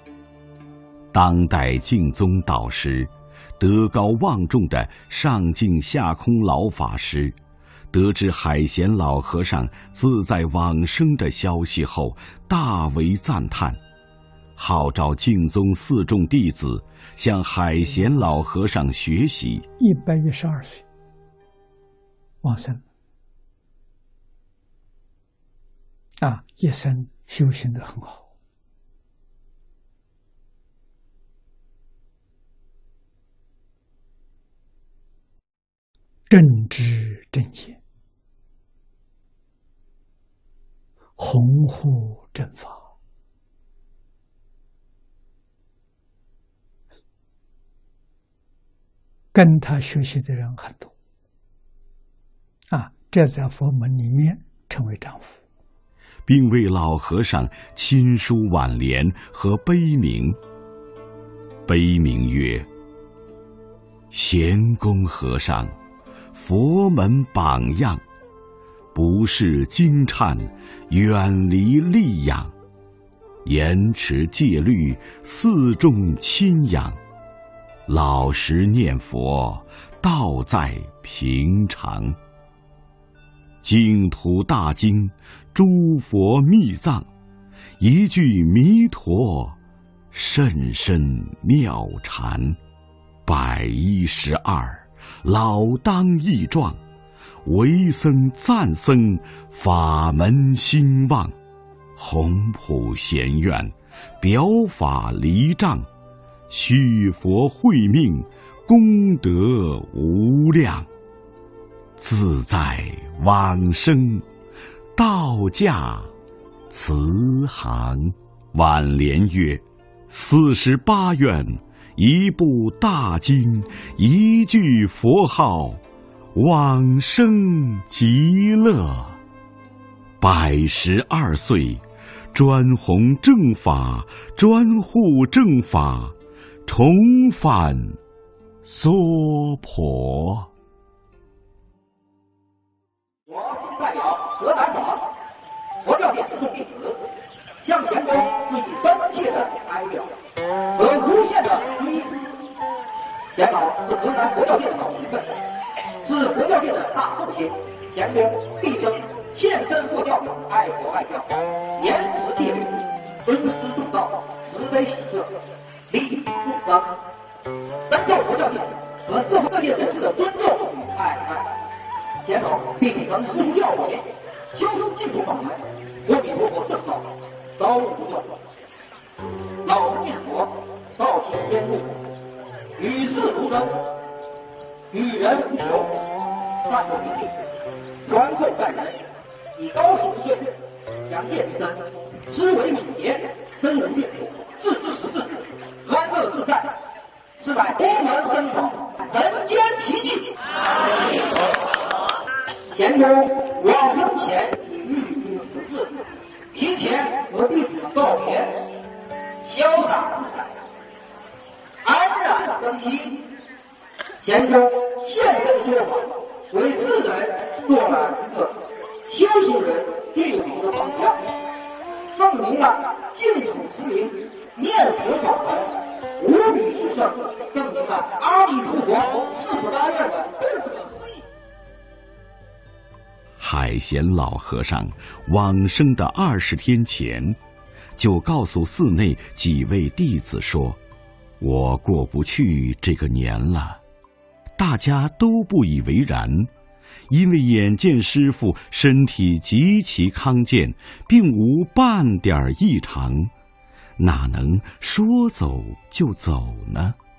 当代净宗导师、德高望重的上净下空老法师，得知海贤老和尚自在往生的消息后，大为赞叹，号召净宗四众弟子向海贤老和尚学习。 112岁往生一生修行得很好。正知正见，弘护正法，跟他学习的人很多这在佛门里面称为丈夫， 并为老和尚亲书挽联和碑铭。碑铭曰：贤公和尚，佛门榜样，不是惊颤，远离戾养，严持戒律，四众亲仰，老实念佛，道在平常。净土大经，诸佛密藏，一句弥陀，甚深妙禅。112，老当益壮，为僧赞僧，法门兴旺。宏普贤愿，表法离障，续佛慧命，功德无量。自在往生，道驾慈航。挽联曰：48愿，一部大经，一句佛号，往生极乐。112岁，专弘正法，专护正法，重返娑婆。 我谨代表河南省佛教界四众弟子，向贤公致以深切的哀悼和无限的追思。贤老是河南佛教界的老前辈，是佛教界的大寿星。贤公毕生献身佛教，爱国爱教，严持戒律，尊师重道，慈悲喜舍，利益众生，深受佛教界和社会各界人士的尊重与爱戴。贤老必定曾师父教诲，修持净土法门，阿弥陀佛圣道，高度不断，老实念佛，道行坚固，与世如争，与人无求，淡泊平静，宽厚待人，以高品之税，扬业之身，思维敏捷，身如玉，置之实质，安乐自在，是乃佛门僧法人间奇迹。贤公往生前已预知时至，提前和弟子们告别，潇洒自在，安然生息。贤公现身说法，为世人做了一个修行人最好的榜样，证明了净土持名念佛法门无比殊胜，证明了阿弥陀佛48愿的不可思议。 海贤老和尚往生的20天前，就告诉寺内几位弟子说：“我过不去这个年了。”大家都不以为然，因为眼见师父身体极其康健，并无半点异常，哪能说走就走呢？